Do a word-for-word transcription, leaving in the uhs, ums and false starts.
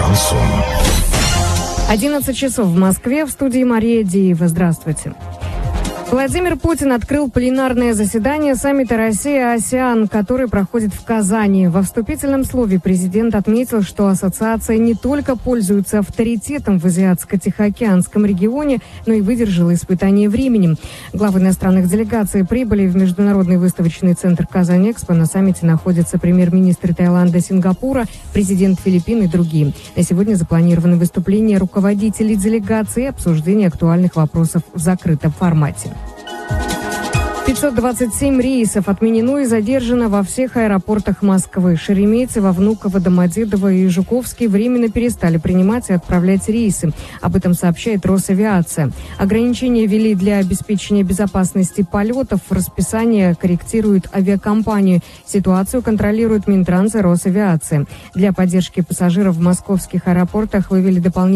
шансон. одиннадцать часов в Москве, в студии Мария Диева. Здравствуйте. Владимир Путин открыл пленарное заседание саммита Россия-АСЕАН, который проходит в Казани. Во вступительном слове президент отметил, что ассоциация не только пользуется авторитетом в Азиатско-Тихоокеанском регионе, но и выдержала испытание временем. Главы иностранных делегаций прибыли в Международный выставочный центр Казань-Экспо. На саммите находятся премьер-министры Таиланда, Сингапура, президент Филиппин и другие. На сегодня запланированы выступления руководителей делегации и обсуждение актуальных вопросов в закрытом формате. пятьсот двадцать семь рейсов отменено и задержано во всех аэропортах Москвы. Шереметьево, Внуково, Домодедово и Жуковский временно перестали принимать и отправлять рейсы. Об этом сообщает Росавиация. Ограничения ввели для обеспечения безопасности полетов. Расписание корректирует авиакомпанию. Ситуацию контролирует Минтранс и Росавиация. Для поддержки пассажиров в московских аэропортах вывели дополнительные